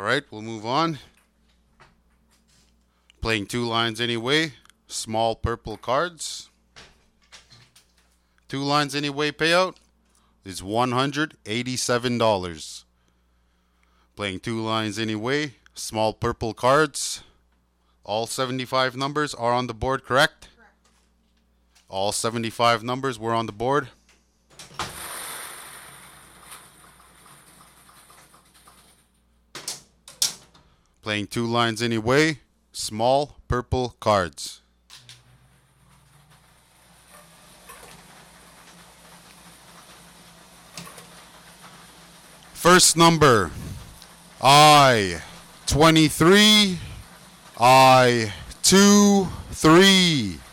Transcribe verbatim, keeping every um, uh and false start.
right, we'll move on. Playing two lines anyway. Small purple cards. Two lines anyway payout is one hundred eighty-seven dollars. Playing two lines anyway. Small purple cards. All seventy-five numbers are on the board, correct? Correct. All seventy-five numbers were on the board. Playing two lines anyway. Small purple cards. First number, I twenty-three, I two three.